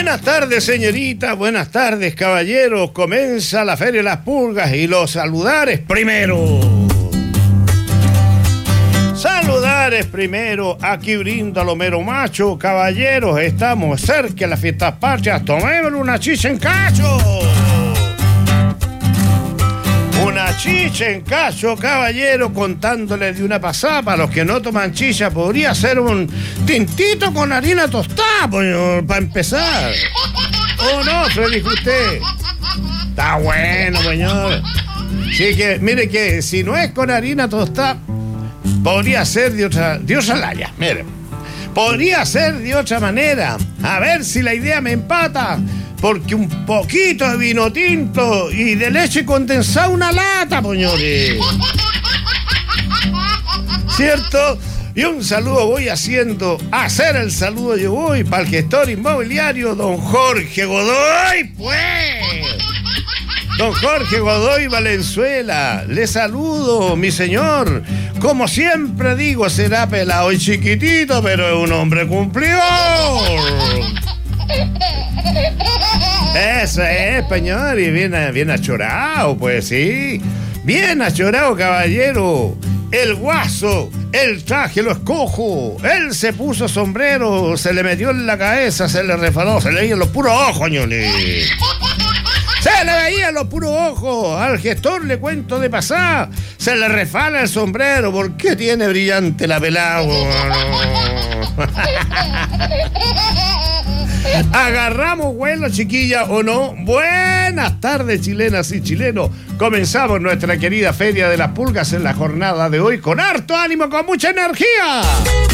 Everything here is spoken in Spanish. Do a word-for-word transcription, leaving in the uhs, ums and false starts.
Buenas tardes, señorita, buenas tardes, caballeros. Comienza la Feria de las Pulgas y los saludares primero. Saludares primero, aquí brindo a lo mero macho. Caballeros, estamos cerca de las fiestas patrias. Tomémosle una chicha en cacho. Una chicha en cacho, caballero, contándole de una pasada. Para los que no toman chicha, podría ser un tintito con harina tostada, pues, para empezar. ¿O no, Freddy, usted? Está bueno, señor. Sí, que, mire que si no es con harina tostada, podría ser de otra, de otra laya, mire. Podría ser de otra manera. A ver si la idea me empata. Porque un poquito de vino tinto y de leche condensada una lata, señores. ¿Cierto? Y un saludo voy haciendo, a hacer el saludo yo voy para el gestor inmobiliario, don Jorge Godoy, pues. Don Jorge Godoy Valenzuela, le saludo, mi señor. Como siempre digo, será pelado y chiquitito, pero es un hombre cumplidor. Eso es, señor, y bien, bien achorado, pues sí. Bien achorado, caballero. El guaso, el traje lo escojo. Él se puso sombrero, se le metió en la cabeza, se le refaló, se le veían los puros ojos, ñole. Se le veían los puros ojos. Al gestor le cuento de pasar. Se le refala el sombrero porque tiene brillante la pelada. ¿Agarramos vuelo, chiquilla, o no? Buenas tardes, chilenas y chilenos. Comenzamos nuestra querida Feria de las Pulgas en la jornada de hoy con harto ánimo, con mucha energía.